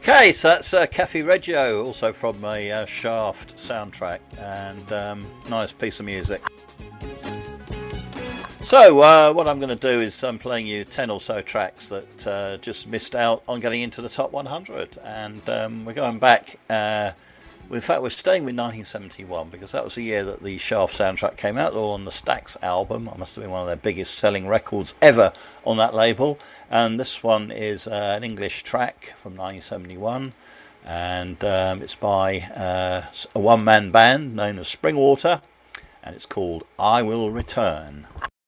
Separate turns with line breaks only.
Okay, so that's Cafe Reggio, also from a Shaft soundtrack, and nice piece of music. So what I'm going to do is I'm playing you 10 or so tracks that just missed out on getting into the top 100, and we're going back. In fact, we're staying with 1971 because that was the year that the Shaft soundtrack came out, or on the Stax album. It must have been one of their biggest selling records ever on that label. And this one is an English track from 1971, and it's by a one-man band known as Springwater, and it's called I Will Return.